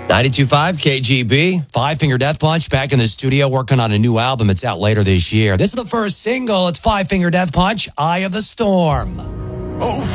92.5 KGB. Five Finger Death Punch back in the studio working on a new album. It's out later this year. This is the first single. It's Five Finger Death Punch, Eye of the Storm. Oh,